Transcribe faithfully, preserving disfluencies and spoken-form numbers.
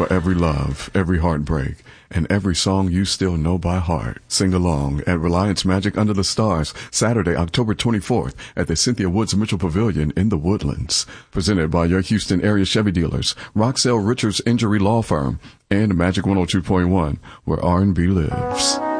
for every love, every heartbreak, and every song you still know by heart. Sing along at Reliance Magic Under the Stars, Saturday, October twenty-fourth at the Cynthia Woods Mitchell Pavilion in the Woodlands. Presented by your Houston area Chevy dealers, Roxell Richards Injury Law Firm, and Magic one oh two point one, where R and B lives.